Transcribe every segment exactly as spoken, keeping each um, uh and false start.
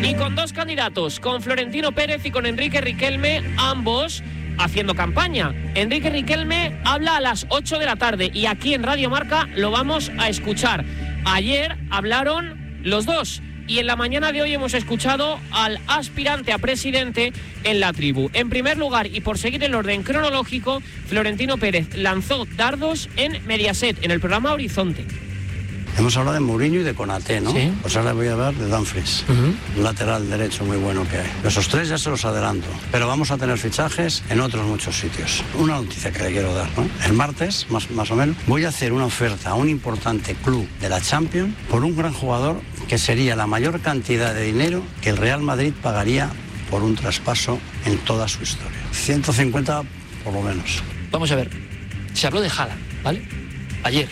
Y con dos candidatos, con Florentino Pérez y con Enrique Riquelme, ambos haciendo campaña. Enrique Riquelme habla a las ocho de la tarde y aquí en Radio Marca lo vamos a escuchar. Ayer hablaron los dos y en la mañana de hoy hemos escuchado al aspirante a presidente en La Tribu. En primer lugar, y por seguir el orden cronológico, Florentino Pérez lanzó dardos en Mediaset, en el programa Horizonte. Hemos hablado de Mourinho y de Konaté, ¿no? Sí. Pues ahora voy a hablar de Dumfries, uh-huh. un lateral derecho muy bueno que hay. Esos tres ya se los adelanto, pero vamos a tener fichajes en otros muchos sitios. Una noticia que le quiero dar, ¿no? El martes, más, más o menos, voy a hacer una oferta a un importante club de la Champions por un gran jugador que sería la mayor cantidad de dinero que el Real Madrid pagaría por un traspaso en toda su historia. ciento cincuenta por lo menos. Vamos a ver, se habló de Haaland, ¿vale? Ayer.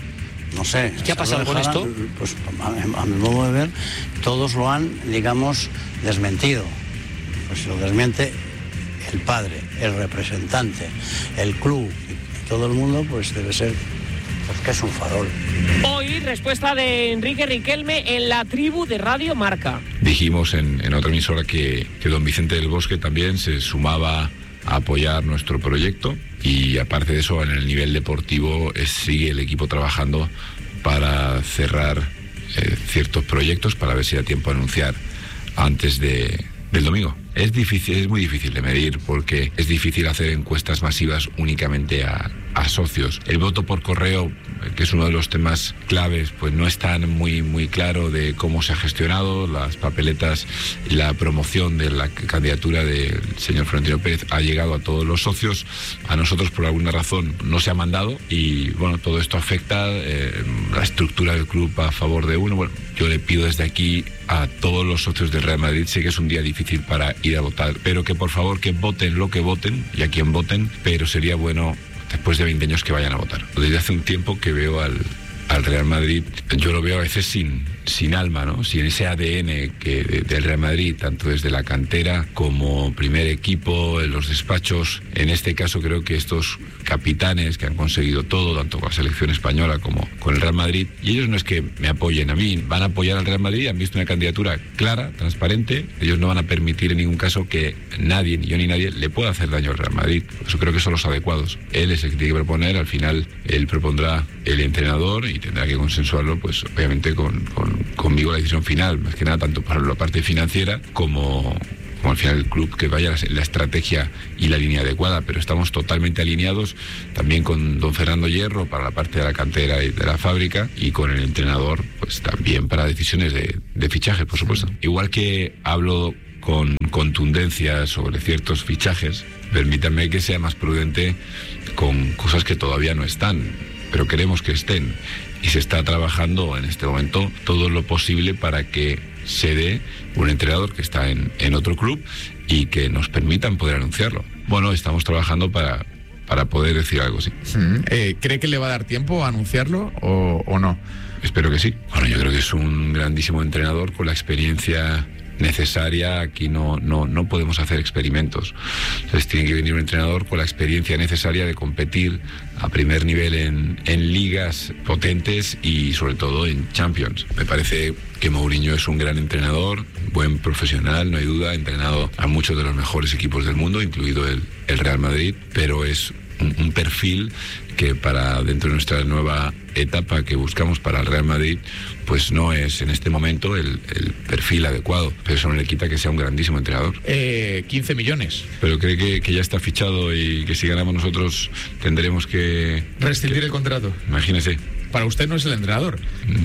No sé. ¿Qué ha pasado con esto? Pues a, a mi modo de ver, todos lo han, digamos, desmentido. Pues si lo desmiente el padre, el representante, el club y todo el mundo, pues debe ser pues que es un farol. Hoy, respuesta de Enrique Riquelme en La Tribu de Radio Marca. Dijimos en, en otra emisora que, que don Vicente del Bosque también se sumaba a apoyar nuestro proyecto y aparte de eso en el nivel deportivo es, sigue el equipo trabajando para cerrar eh, ciertos proyectos para ver si da tiempo a anunciar antes de, del domingo. Es difícil, es muy difícil de medir porque es difícil hacer encuestas masivas únicamente a, a socios. El voto por correo, que es uno de los temas claves, pues no está muy, muy claro de cómo se ha gestionado las papeletas y la promoción de la candidatura del señor Florentino Pérez ha llegado a todos los socios. A nosotros por alguna razón no se ha mandado y bueno, todo esto afecta eh, la estructura del club a favor de uno. Bueno, yo le pido desde aquí a todos los socios del Real Madrid, sé que es un día difícil para ir a votar, pero que por favor que voten lo que voten y a quien voten, pero sería bueno después de veinte años que vayan a votar. Desde hace un tiempo que veo al, al Real Madrid, yo lo veo a veces sin, sin alma, ¿no? Sin ese A D N que de, del Real Madrid, tanto desde la cantera como primer equipo, en los despachos. En este caso creo que estos capitanes que han conseguido todo, tanto con la selección española como con el Real Madrid, y ellos no es que me apoyen a mí, van a apoyar al Real Madrid, han visto una candidatura clara, transparente, ellos no van a permitir en ningún caso que nadie, ni yo ni nadie, le pueda hacer daño al Real Madrid. Por eso creo que son los adecuados. Él es el que tiene que proponer, al final él propondrá el entrenador y tendrá que consensuarlo, pues obviamente con, con, conmigo la decisión final, más que nada tanto para la parte financiera como... como al final el club que vaya la estrategia y la línea adecuada, pero estamos totalmente alineados también con don Fernando Hierro para la parte de la cantera y de la fábrica y con el entrenador pues también para decisiones de, de fichaje, por supuesto. Igual que hablo con contundencia sobre ciertos fichajes, permítanme que sea más prudente con cosas que todavía no están, pero queremos que estén y se está trabajando en este momento todo lo posible para que se dé un entrenador que está en, en otro club y que nos permitan poder anunciarlo. Bueno, estamos trabajando para, para poder decir algo así. Mm, eh, ¿Cree que le va a dar tiempo a anunciarlo o, o no? Espero que sí. Bueno, yo creo que es un grandísimo entrenador con la experiencia necesaria. Aquí no, no, no podemos hacer experimentos. Entonces tiene que venir un entrenador con la experiencia necesaria de competir a primer nivel en, en ligas potentes y sobre todo en Champions. Me parece que Mourinho es un gran entrenador, buen profesional, no hay duda, ha entrenado a muchos de los mejores equipos del mundo, incluido el, el Real Madrid, pero es un, un perfil que para dentro de nuestra nueva etapa que buscamos para el Real Madrid, pues no es en este momento el, el perfil adecuado, pero eso no le quita que sea un grandísimo entrenador. Eh, quince millones. Pero cree que, que ya está fichado y que si ganamos nosotros tendremos que... rescindir que, el contrato. Imagínese. Para usted no es el entrenador.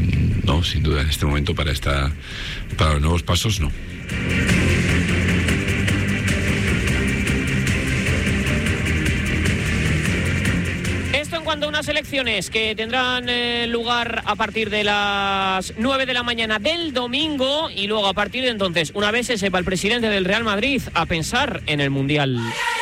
No, sin duda, en este momento para esta, para los nuevos pasos no. Esto en cuanto a unas elecciones que tendrán eh, lugar a partir de las nueve de la mañana del domingo y luego a partir de entonces, una vez se sepa el presidente del Real Madrid, a pensar en el Mundial.